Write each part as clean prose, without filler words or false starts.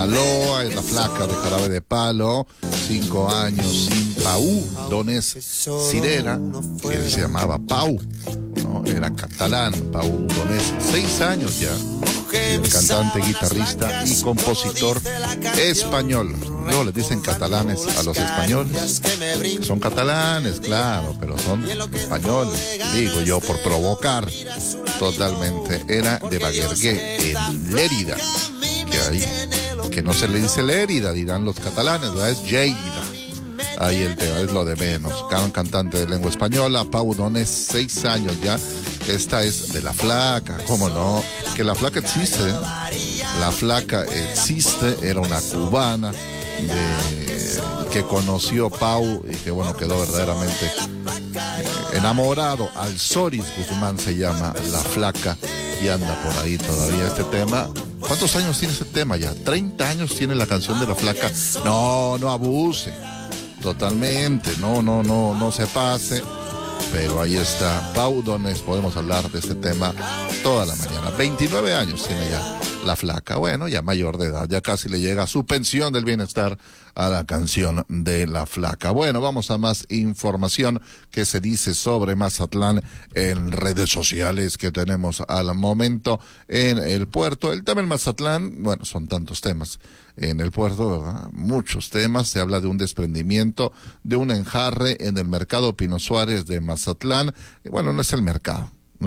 Sinaloa, es la flaca de Jarabe de Palo, 5 años sin Pau Donés Cirera, que se llamaba Pau, ¿no? Era catalán, Pau Donés, 6 años ya. El cantante, guitarrista y compositor español. Luego les dicen catalanes a los españoles. Son catalanes, claro, pero son españoles. Digo yo, por provocar totalmente. Era de Bagergué, en Lérida. Que no se le dice Lérida, dirán los catalanes, ¿verdad? Es Lleida. Ahí el tema es lo de menos. Cada cantante de lengua española, Pau Donés, 6 años ya. Esta es de La Flaca, ¿cómo no? Que La Flaca existe, ¿eh? La Flaca existe, era una cubana que conoció Pau y que bueno, quedó verdaderamente enamorado. Alzoris Guzmán se llama La Flaca y anda por ahí todavía este tema. ¿Cuántos años tiene ese tema ya? 30 años tiene la canción de La Flaca. No abuse. Totalmente, no se pase. Pero ahí está, Pau Donés, podemos hablar de este tema toda la mañana. 29 años tiene ya La Flaca, bueno, ya mayor de edad, ya casi le llega su pensión del bienestar a la canción de La Flaca. Bueno, vamos a más información que se dice sobre Mazatlán en redes sociales que tenemos al momento en el puerto. El tema en Mazatlán, bueno, son tantos temas. En el puerto, ¿verdad? Muchos temas, se habla de un desprendimiento, de un enjarre en el mercado Pino Suárez de Mazatlán. Bueno, no es el mercado,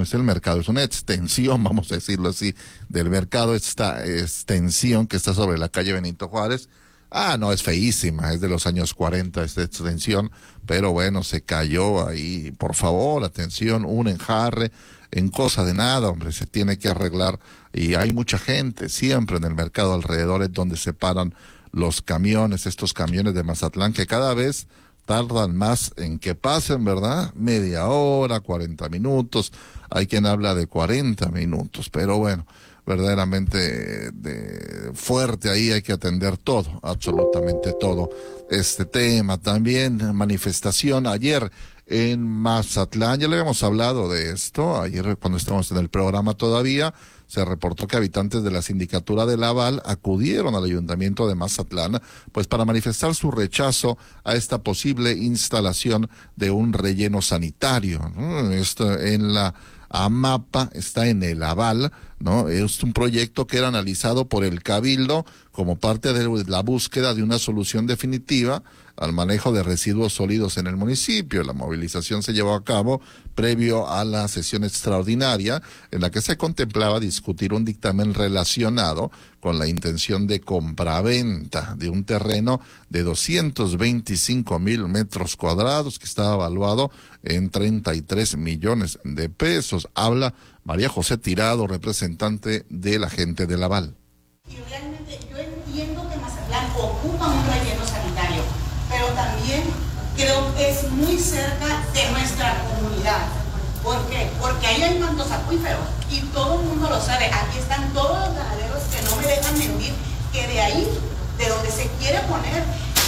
es una extensión, vamos a decirlo así, del mercado, esta extensión que está sobre la calle Benito Juárez. No, es feísima, es de los años 40 esta extensión, pero bueno, se cayó ahí. Por favor, atención, un enjarre en cosa de nada, hombre, se tiene que arreglar. Y hay mucha gente siempre en el mercado alrededor, es donde se paran los camiones, estos camiones de Mazatlán que cada vez tardan más en que pasen, ¿verdad? Media hora, 40 minutos, hay quien habla de 40 minutos, pero bueno, verdaderamente fuerte ahí, hay que atender todo, absolutamente todo. Este tema también, manifestación ayer en Mazatlán, ya le habíamos hablado de esto, ayer cuando estábamos en el programa todavía, se reportó que habitantes de la sindicatura de Laval acudieron al ayuntamiento de Mazatlán, pues para manifestar su rechazo a esta posible instalación de un relleno sanitario. Esto en la AMAPA, está en el Aval, ¿no? Es un proyecto que era analizado por el Cabildo como parte de la búsqueda de una solución definitiva al manejo de residuos sólidos en el municipio. La movilización se llevó a cabo previo a la sesión extraordinaria en la que se contemplaba discutir un dictamen relacionado con la intención de compraventa de un terreno de 225,000 metros cuadrados que estaba evaluado en 33 millones de pesos. Habla María José Tirado, representante de la gente de Laval. Y realmente yo entiendo que Mazatlán ocupa un relleno sanitario, pero también creo que es muy cerca de nuestra comunidad. ¿Por qué? Porque ahí hay mantos acuíferos y todo el mundo lo sabe. Aquí están todos los ganaderos que no me dejan mentir, que de ahí, de donde se quiere poner,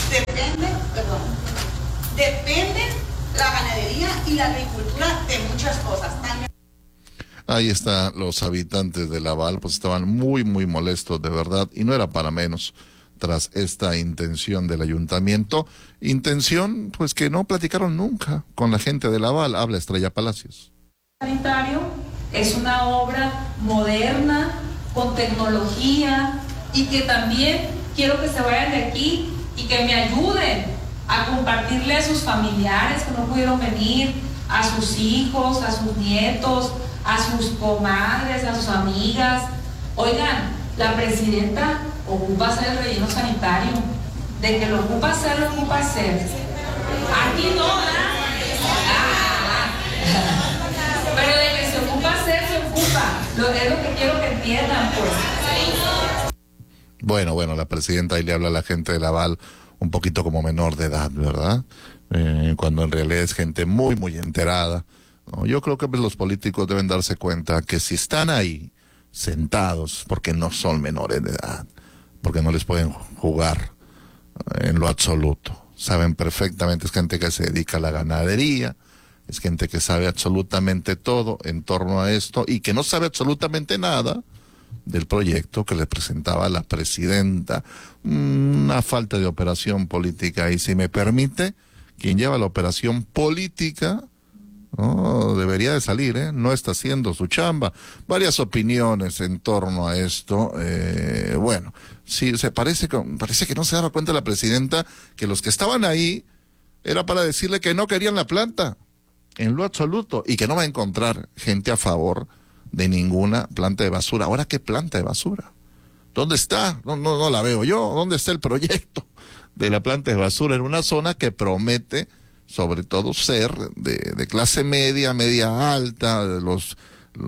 depende la ganadería y la agricultura de muchas cosas. También. Ahí están los habitantes de Laval, pues estaban muy molestos de verdad, y no era para menos tras esta intención del ayuntamiento, intención pues que no platicaron nunca con la gente de Laval. Habla Estrella Palacios. Sanitario es una obra moderna, con tecnología, y que también quiero que se vayan de aquí y que me ayuden a compartirle a sus familiares que no pudieron venir, a sus hijos, a sus nietos, a sus comadres, a sus amigas. Oigan, la presidenta ocupa hacer el relleno sanitario. De que lo ocupa hacer, lo ocupa hacer. Aquí no, pero de que se ocupa hacer, se ocupa. Es lo que quiero que entiendan, pues. Bueno, la presidenta ahí le habla a la gente de Laval un poquito como menor de edad, ¿verdad? Cuando en realidad es gente muy enterada. No, yo creo que pues, los políticos deben darse cuenta que si están ahí sentados, porque no son menores de edad, porque no les pueden jugar en lo absoluto. Saben perfectamente, es gente que se dedica a la ganadería, es gente que sabe absolutamente todo en torno a esto y que no sabe absolutamente nada del proyecto que le presentaba la presidenta. Una falta de operación política. Y si me permite, quien lleva la operación política, no, debería de salir, no está haciendo su chamba. Varias opiniones en torno a esto. Bueno, sí, parece que no se daba cuenta la presidenta que los que estaban ahí era para decirle que no querían la planta, en lo absoluto, y que no va a encontrar gente a favor de ninguna planta de basura. Ahora, ¿qué planta de basura? ¿Dónde está? No la veo yo. ¿Dónde está el proyecto de la planta de basura en una zona que promete, sobre todo, ser de clase media, media alta, los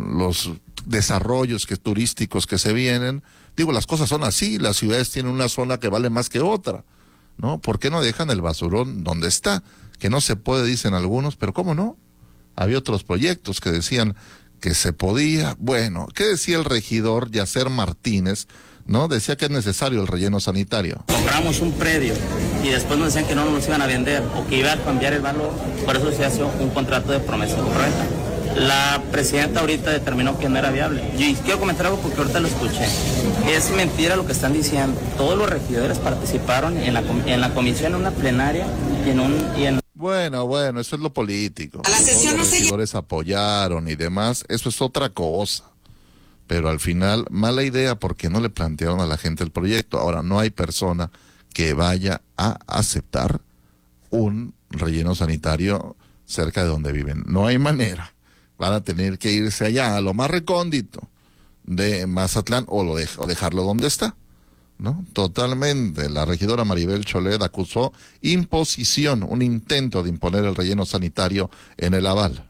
desarrollos turísticos que se vienen? Digo, las cosas son así, las ciudades tienen una zona que vale más que otra, ¿no? ¿Por qué no dejan el basurón donde está? Que no se puede, dicen algunos, pero ¿cómo no? Había otros proyectos que decían que se podía. Bueno, ¿qué decía el regidor Yacer Martínez? ¿No? Decía que es necesario el relleno sanitario. Compramos un predio y después nos decían que no nos iban a vender o que iba a cambiar el valor, por eso se hace un contrato de promesa correcta. La presidenta ahorita determinó que no era viable. Y quiero comentar algo porque ahorita lo escuché. Es mentira lo que están diciendo. Todos los regidores participaron en la comisión, en una plenaria y en... Bueno, eso es lo político. A la sesión los regidores apoyaron y demás, eso es otra cosa. Pero al final, mala idea porque no le plantearon a la gente el proyecto. Ahora, no hay persona que vaya a aceptar un relleno sanitario cerca de donde viven. No hay manera. Van a tener que irse allá, a lo más recóndito de Mazatlán, o dejarlo donde está, ¿no? Totalmente. La regidora Maribel Choled acusó imposición, un intento de imponer el relleno sanitario en el Aval.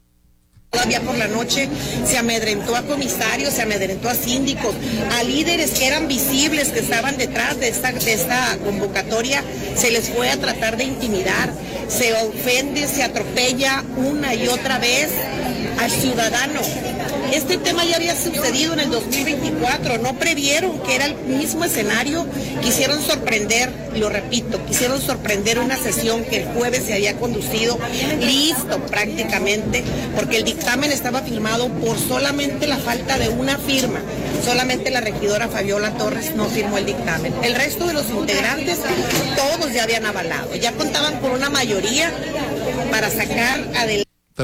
Todavía por la noche se amedrentó a comisarios, se amedrentó a síndicos, a líderes que eran visibles, que estaban detrás de esta convocatoria, se les fue a tratar de intimidar, se ofende, se atropella una y otra vez al ciudadano. Este tema ya había sucedido en el 2024, no previeron que era el mismo escenario, quisieron sorprender, lo repito, quisieron sorprender una sesión que el jueves se había conducido, listo prácticamente, porque el dictamen estaba firmado por solamente la falta de una firma, solamente la regidora Fabiola Torres no firmó el dictamen. El resto de los integrantes, todos ya habían avalado, ya contaban con una mayoría para sacar adelante.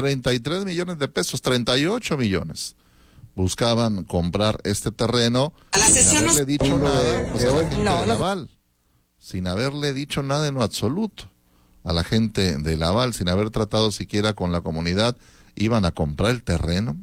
33 millones de pesos, 38 millones. Buscaban comprar este terreno sin haberle dicho nada a la gente del Aval, sin haberle dicho nada en lo absoluto a la gente del Aval, sin haber tratado siquiera con la comunidad. Iban a comprar el terreno.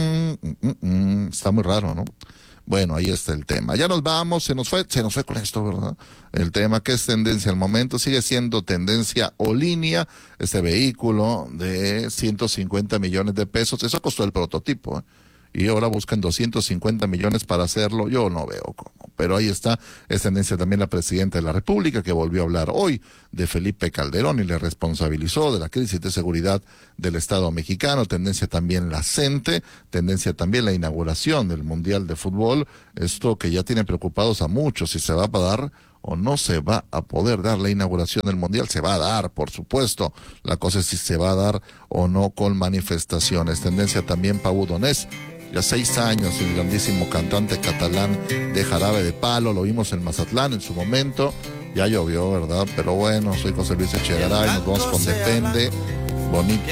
Está muy raro, ¿no? Bueno, ahí está el tema. Ya nos vamos, se nos fue con esto, ¿verdad? El tema que es tendencia al momento sigue siendo tendencia Olinia, este vehículo de 150 millones de pesos. Eso costó el prototipo, ¿eh? Y ahora buscan 250 millones para hacerlo. Yo no veo cómo. Pero ahí está, es tendencia también la presidenta de la República, que volvió a hablar hoy de Felipe Calderón y le responsabilizó de la crisis de seguridad del Estado mexicano. Tendencia también la CENTE, tendencia también la inauguración del Mundial de Fútbol. Esto que ya tiene preocupados a muchos, si se va a dar o no se va a poder dar la inauguración del Mundial. Se va a dar, por supuesto. La cosa es si se va a dar o no con manifestaciones. Tendencia también Pau Donés. Ya 6 años, el grandísimo cantante catalán de Jarabe de Palo, lo vimos en Mazatlán en su momento, ya llovió, ¿verdad? Pero bueno, soy José Luis Echegaray, nos vamos con Depende, bonito